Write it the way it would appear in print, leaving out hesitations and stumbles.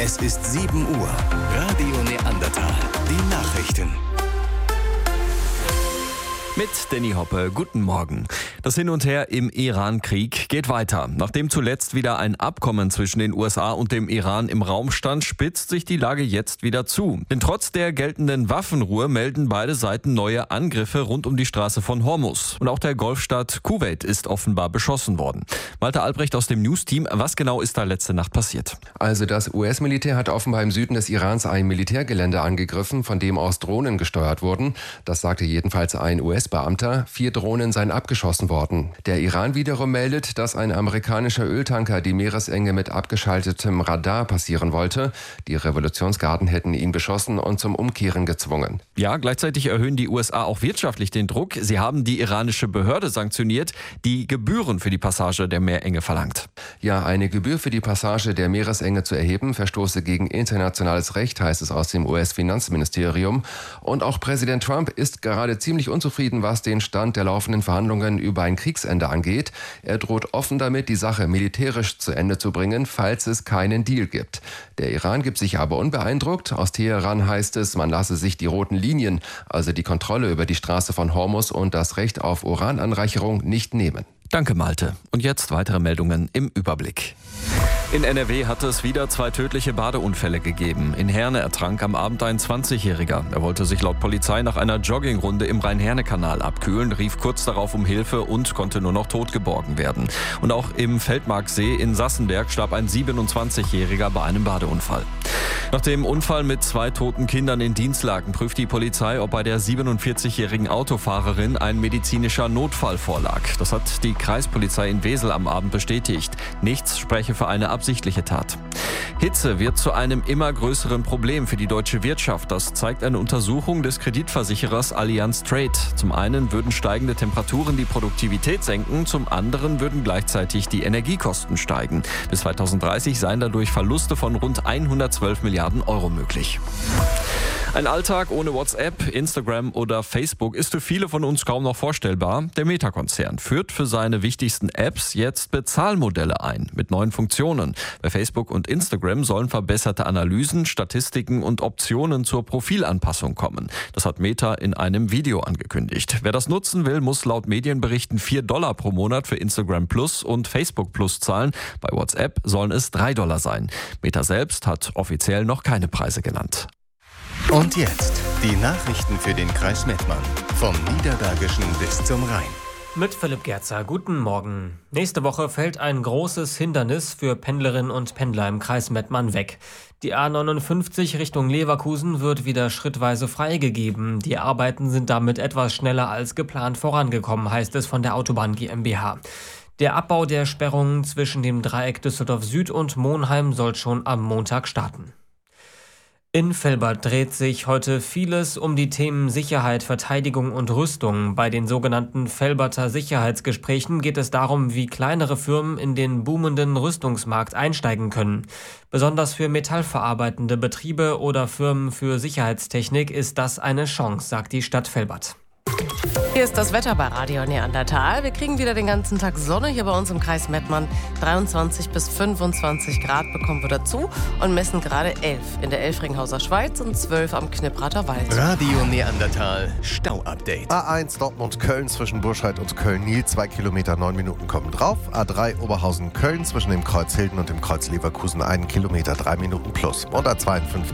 Es ist 7 Uhr. Radio Neandertal. Die Nachrichten. Mit Danny Hoppe, guten Morgen. Das Hin und Her im Iran-Krieg geht weiter. Nachdem zuletzt wieder ein Abkommen zwischen den USA und dem Iran im Raum stand, spitzt sich die Lage jetzt wieder zu. Denn trotz der geltenden Waffenruhe melden beide Seiten neue Angriffe rund um die Straße von Hormuz. Und auch der Golfstaat Kuwait ist offenbar beschossen worden. Malte Albrecht aus dem News-Team, was genau ist da letzte Nacht passiert? Also das US-Militär hat offenbar im Süden des Irans ein Militärgelände angegriffen, von dem aus Drohnen gesteuert wurden. Das sagte jedenfalls ein US-Beamter. 4 Drohnen seien abgeschossen worden. Der Iran wiederum meldet, dass ein amerikanischer Öltanker die Meeresenge mit abgeschaltetem Radar passieren wollte. Die Revolutionsgarden hätten ihn beschossen und zum Umkehren gezwungen. Ja, gleichzeitig erhöhen die USA auch wirtschaftlich den Druck. Sie haben die iranische Behörde sanktioniert, die Gebühren für die Passage der Meerenge verlangt. Ja, eine Gebühr für die Passage der Meeresenge zu erheben, verstoße gegen internationales Recht, heißt es aus dem US-Finanzministerium. Und auch Präsident Trump ist gerade ziemlich unzufrieden, was den Stand der laufenden Verhandlungen über ein Kriegsende angeht. Er droht offen damit, die Sache militärisch zu Ende zu bringen, falls es keinen Deal gibt. Der Iran gibt sich aber unbeeindruckt. Aus Teheran heißt es, man lasse sich die roten Linien, also die Kontrolle über die Straße von Hormuz und das Recht auf Urananreicherung, nicht nehmen. Danke, Malte. Und jetzt weitere Meldungen im Überblick. In NRW hat es wieder 2 tödliche Badeunfälle gegeben. In Herne ertrank am Abend ein 20-Jähriger. Er wollte sich laut Polizei nach einer Joggingrunde im Rhein-Herne-Kanal abkühlen, rief kurz darauf um Hilfe und konnte nur noch tot geborgen werden. Und auch im Feldmarksee in Sassenberg starb ein 27-Jähriger bei einem Badeunfall. Nach dem Unfall mit 2 toten Kindern in Dienstlaken prüft die Polizei, ob bei der 47-jährigen Autofahrerin ein medizinischer Notfall vorlag. Das hat die Kreispolizei in Wesel am Abend bestätigt. Nichts spreche für eine absichtliche Tat. Hitze wird zu einem immer größeren Problem für die deutsche Wirtschaft. Das zeigt eine Untersuchung des Kreditversicherers Allianz Trade. Zum einen würden steigende Temperaturen die Produktivität senken, zum anderen würden gleichzeitig die Energiekosten steigen. Bis 2030 seien dadurch Verluste von rund 112 Milliarden Euro möglich. Ein Alltag ohne WhatsApp, Instagram oder Facebook ist für viele von uns kaum noch vorstellbar. Der Meta-Konzern führt für seine wichtigsten Apps jetzt Bezahlmodelle ein mit neuen Funktionen. Bei Facebook und Instagram sollen verbesserte Analysen, Statistiken und Optionen zur Profilanpassung kommen. Das hat Meta in einem Video angekündigt. Wer das nutzen will, muss laut Medienberichten $4 pro Monat für Instagram Plus und Facebook Plus zahlen. Bei WhatsApp sollen es $3 sein. Meta selbst hat offiziell noch keine Preise genannt. Und jetzt die Nachrichten für den Kreis Mettmann. Vom Niederbergischen bis zum Rhein. Mit Philipp Gerzer, guten Morgen. Nächste Woche fällt ein großes Hindernis für Pendlerinnen und Pendler im Kreis Mettmann weg. Die A59 Richtung Leverkusen wird wieder schrittweise freigegeben. Die Arbeiten sind damit etwas schneller als geplant vorangekommen, heißt es von der Autobahn GmbH. Der Abbau der Sperrungen zwischen dem Dreieck Düsseldorf Süd und Monheim soll schon am Montag starten. In Velbert dreht sich heute vieles um die Themen Sicherheit, Verteidigung und Rüstung. Bei den sogenannten Velberter Sicherheitsgesprächen geht es darum, wie kleinere Firmen in den boomenden Rüstungsmarkt einsteigen können. Besonders für metallverarbeitende Betriebe oder Firmen für Sicherheitstechnik ist das eine Chance, sagt die Stadt Velbert. Hier ist das Wetter bei Radio Neandertal. Wir kriegen wieder den ganzen Tag Sonne hier bei uns im Kreis Mettmann. 23 bis 25 Grad bekommen wir dazu und messen gerade 11 in der Elfringhauser Schweiz und 12 am Knipprater Wald. Radio Neandertal Stau-Update. A1 Dortmund-Köln zwischen Burscheid und Köln-Nil, 2 Kilometer, 9 Minuten kommen drauf. A3 Oberhausen-Köln zwischen dem Kreuz Hilden und dem Kreuz Leverkusen, 1 Kilometer, 3 Minuten plus. Und A52